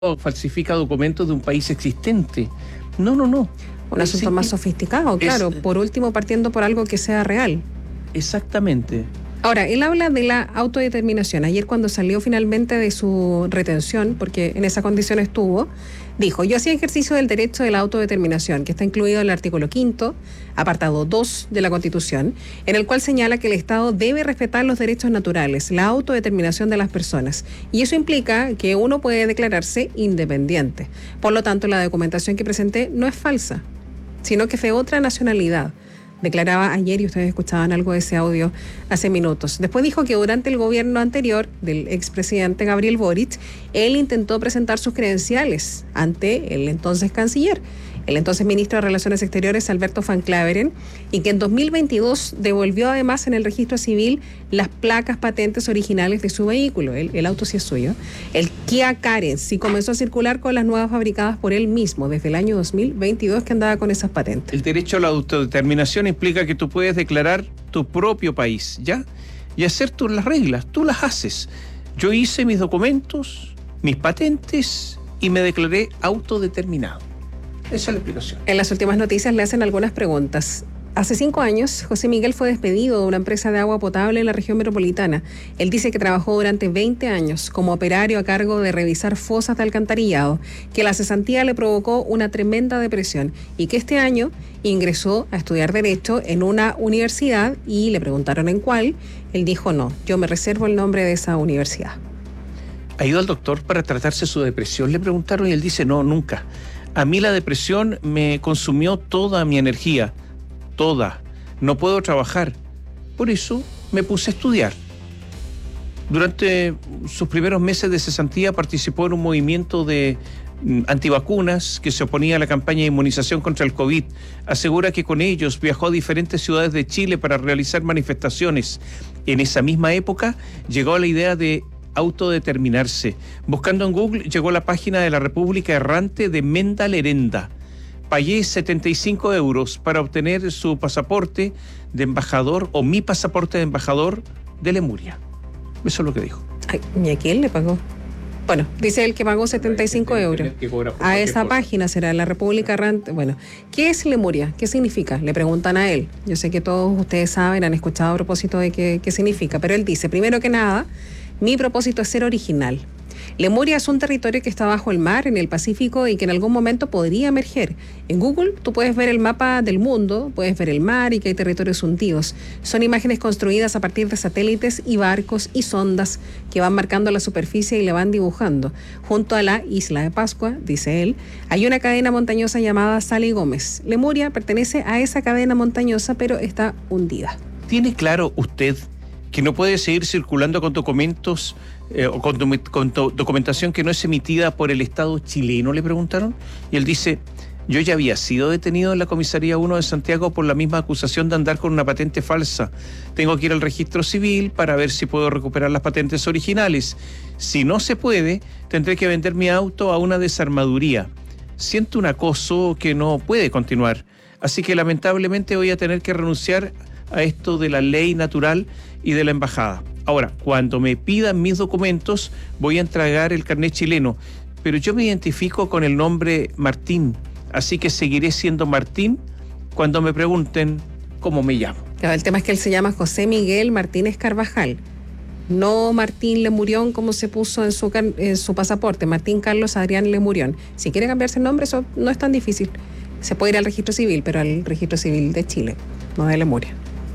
falsifica documentos de un país existente. No. Un asunto más sofisticado, claro. Por último, partiendo por algo que sea real. Exactamente. Ahora, él habla de la autodeterminación. Ayer, cuando salió finalmente de su retención, porque en esa condición estuvo, dijo: yo hacía ejercicio del derecho de la autodeterminación, que está incluido en el artículo 5º, apartado 2 de la Constitución, en el cual señala que el Estado debe respetar los derechos naturales, la autodeterminación de las personas. Y eso implica que uno puede declararse independiente. Por lo tanto, la documentación que presenté no es falsa, sino que fue otra nacionalidad. Declaraba ayer, y ustedes escuchaban algo de ese audio hace minutos. Después dijo que durante el gobierno anterior del expresidente Gabriel Boric, él intentó presentar sus credenciales ante el entonces canciller, el entonces ministro de Relaciones Exteriores, Alberto Van Claveren, y que en 2022 devolvió además en el registro civil las placas patentes originales de su vehículo, el auto sí es suyo, el Kia Carens, y comenzó a circular con las nuevas fabricadas por él mismo desde el año 2022 que andaba con esas patentes. El derecho a la autodeterminación implica que tú puedes declarar tu propio país, ¿ya? Y hacer tú las reglas, tú las haces. Yo hice mis documentos, mis patentes y me declaré autodeterminado. Esa es la explicación. En las últimas noticias le hacen algunas preguntas. Hace 5 años, José Miguel fue despedido de una empresa de agua potable en la región metropolitana. Él dice que trabajó durante 20 años como operario a cargo de revisar fosas de alcantarillado, que la cesantía le provocó una tremenda depresión y que este año ingresó a estudiar Derecho en una universidad y le preguntaron en cuál. Él dijo: no, yo me reservo el nombre de esa universidad. ¿Ha ido al doctor para tratarse su depresión? Le preguntaron y él dice: no, nunca. A mí la depresión me consumió toda mi energía, toda. No puedo trabajar. Por eso me puse a estudiar. Durante sus primeros meses de cesantía participó en un movimiento de antivacunas que se oponía a la campaña de inmunización contra el COVID. Asegura que con ellos viajó a diferentes ciudades de Chile para realizar manifestaciones. En esa misma época llegó a la idea de autodeterminarse. Buscando en Google llegó a la página de la República Errante de Menda Lerenda. Pagué 75 euros para obtener su pasaporte de embajador o mi pasaporte de embajador de Lemuria. Eso es lo que dijo. Ay, ¿y a quién le pagó? Bueno, dice él que pagó 75 euros. A esa página será la República Errante. Bueno, ¿qué es Lemuria? ¿Qué significa? Le preguntan a él. Yo sé que todos ustedes saben, han escuchado a propósito de qué significa, pero él dice: primero que nada, mi propósito es ser original. Lemuria es un territorio que está bajo el mar, en el Pacífico, y que en algún momento podría emerger. En Google tú puedes ver el mapa del mundo, puedes ver el mar y que hay territorios hundidos. Son imágenes construidas a partir de satélites y barcos y sondas que van marcando la superficie y la van dibujando. Junto a la isla de Pascua, dice él, hay una cadena montañosa llamada Sala y Gómez. Lemuria pertenece a esa cadena montañosa, pero está hundida. ¿Tiene claro usted que no puede seguir circulando con documentos o con documentación que no es emitida por el Estado chileno? Le preguntaron. Y él dice: yo ya había sido detenido en la Comisaría 1 de Santiago por la misma acusación de andar con una patente falsa. Tengo que ir al registro civil para ver si puedo recuperar las patentes originales. Si no se puede, tendré que vender mi auto a una desarmaduría. Siento un acoso que no puede continuar. Así que lamentablemente voy a tener que renunciar a esto de la ley natural y de la embajada. Ahora, cuando me pidan mis documentos, voy a entregar el carnet chileno, pero yo me identifico con el nombre Martín, así que seguiré siendo Martín cuando me pregunten cómo me llamo. Claro, el tema es que él se llama José Miguel Martínez Carvajal, no Martín Lemurión como se puso en su pasaporte, Martín Carlos Adrián Lemurión. Si quiere cambiarse el nombre, eso no es tan difícil. Se puede ir al registro civil, pero al registro civil de Chile, no de Lemuria.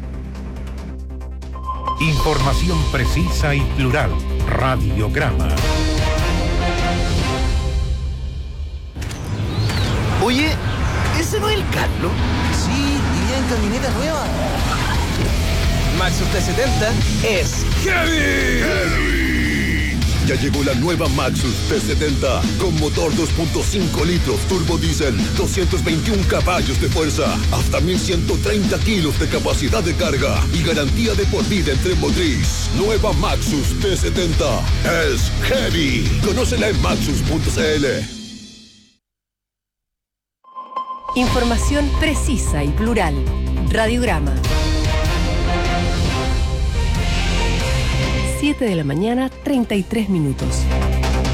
Información precisa y plural. Radiograma. Oye, ¿ese no es el Carlos? Sí, vivía en camioneta nueva. Maxus T70 es ¡Heavy! Ya llegó la nueva Maxus T70 con motor 2.5 litros turbo diésel, 221 caballos de fuerza, hasta 1130 kilos de capacidad de carga y garantía de por vida en tren motriz. Nueva Maxus T70 es Heavy. Conócela en maxus.cl. Información precisa y plural. Radiograma. 7 de la mañana, 33 minutos.